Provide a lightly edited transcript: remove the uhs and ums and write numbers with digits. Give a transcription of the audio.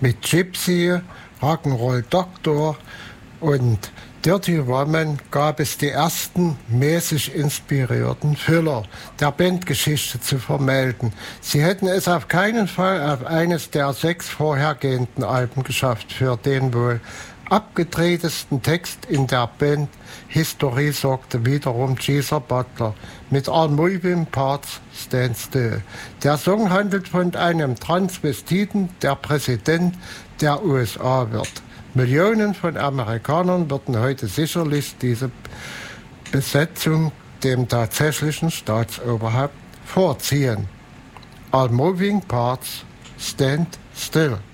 mit Gypsy, Rock'n'Roll Doctor und Dirty Woman gab es die ersten mäßig inspirierten Füller der Bandgeschichte zu vermelden. Sie hätten es auf keinen Fall auf eines der 6 vorhergehenden Alben geschafft. Für den wohl abgedrehtesten Text in der Band-Historie sorgte wiederum Geezer Butler mit All Moving Parts Stand Still. Der Song handelt von einem Transvestiten, der Präsident der USA wird. Millionen von Amerikanern würden heute sicherlich diese Besetzung dem tatsächlichen Staatsoberhaupt vorziehen. All Moving Parts Stand Still.